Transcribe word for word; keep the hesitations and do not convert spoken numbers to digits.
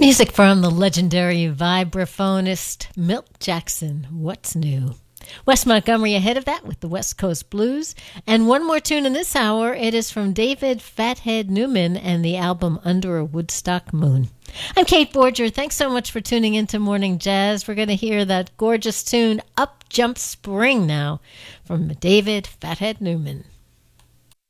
Music from the legendary vibraphonist Milt Jackson, What's New? Wes Montgomery ahead of that with the West Coast Blues. And one more tune in this hour. It is from David Fathead Newman and the album Under a Woodstock Moon. I'm Kate Borger. Thanks so much for tuning into Morning Jazz. We're going to hear that gorgeous tune, Up Jump Spring now, from David Fathead Newman.